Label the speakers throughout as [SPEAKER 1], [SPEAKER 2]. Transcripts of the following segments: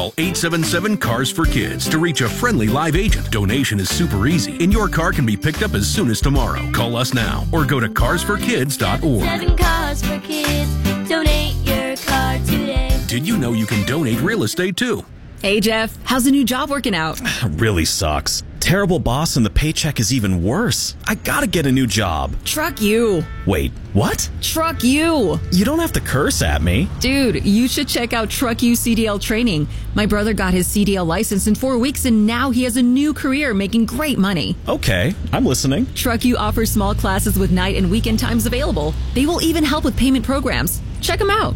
[SPEAKER 1] Call 877-CARS-FOR-KIDS to reach a friendly live agent. Donation is super easy, and your car can be picked up as soon as tomorrow. Call us now or go to carsforkids.org.
[SPEAKER 2] 7 Cars for Kids. Donate your car today.
[SPEAKER 1] Did you know you can donate real estate too?
[SPEAKER 3] Hey, Jeff, how's the new job working out?
[SPEAKER 4] Really sucks. Terrible boss and the paycheck is even worse. I gotta get a new job.
[SPEAKER 3] Truck you.
[SPEAKER 4] Wait, what?
[SPEAKER 3] Truck you.
[SPEAKER 4] You don't have to curse at me.
[SPEAKER 3] Dude, you should check out Truck You CDL training. My brother got his CDL license in 4 weeks and now he has a new career making great money.
[SPEAKER 4] Okay, I'm listening.
[SPEAKER 3] Truck You offers small classes with night and weekend times available. They will even help with payment programs. Check them out.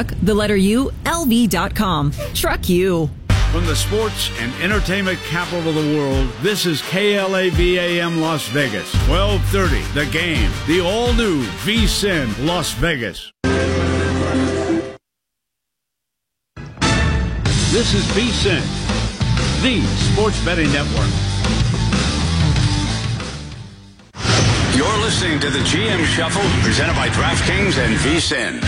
[SPEAKER 3] LV.com. Truck You.
[SPEAKER 5] From the sports and entertainment capital of the world, this is KLAVAM Las Vegas. 1230, The Game, the all-new VSiN Las Vegas. This is VSiN, the sports betting network.
[SPEAKER 6] You're listening to the GM Shuffle, presented by DraftKings and VSiN.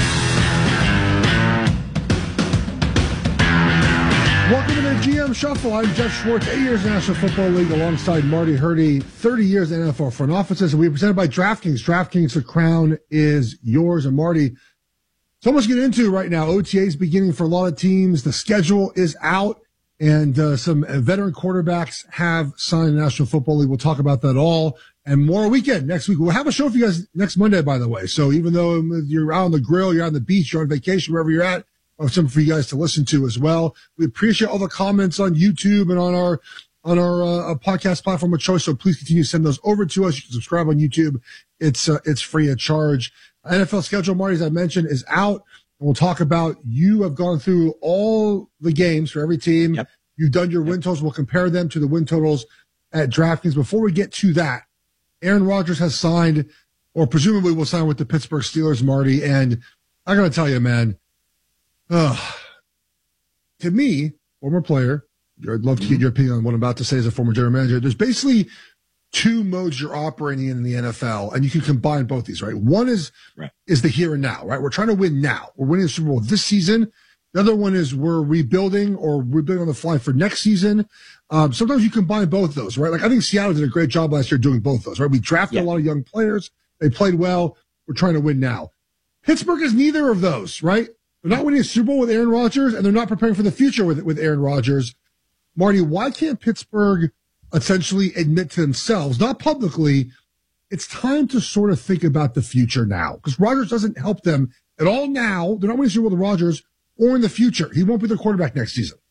[SPEAKER 7] Welcome to the GM Shuffle. I'm Jeff Schwartz, 8 years in the National Football League alongside Marty Hurdy, 30 years in NFL front offices. And we're presented by DraftKings. DraftKings, the crown is yours. And Marty, so much to get into right now. OTA's beginning for a lot of teams. The schedule is out, and some veteran quarterbacks have signed in the National Football League. We'll talk about that all and more weekend next week. We'll have a show for you guys next Monday, by the way. So even though you're out on the grill, you're on the beach, you're on vacation, wherever you're at, or something for you guys to listen to as well. We appreciate all the comments on YouTube and on our podcast platform of choice. So please continue to send those over to us. You can subscribe on YouTube. It's free of charge. NFL schedule, Marty, as I mentioned, is out. And we'll talk about, you have gone through all the games for every team.
[SPEAKER 4] Yep.
[SPEAKER 7] You've done your win totals. We'll compare them to the win totals at DraftKings. Before we get to that, Aaron Rodgers has signed, or presumably will sign with the Pittsburgh Steelers, Marty. And I got to tell you, man, to me, former player, I'd love to get your opinion on what I'm about to say as a former general manager. There's basically two modes you're operating in the NFL, and you can combine both these, right? One is the here and now, right? We're trying to win now. We're winning the Super Bowl this season. The other one is we're rebuilding on the fly for next season. Sometimes you combine both of those, right? Like I think Seattle did a great job last year doing both of those, right? We drafted a lot of young players. They played well. We're trying to win now. Pittsburgh is neither of those, right? They're not winning a Super Bowl with Aaron Rodgers, and they're not preparing for the future with Aaron Rodgers. Marty, why can't Pittsburgh essentially admit to themselves, not publicly, it's time to sort of think about the future now? Because Rodgers doesn't help them at all now. They're not winning a Super Bowl with Rodgers or in the future. He won't be their quarterback next season.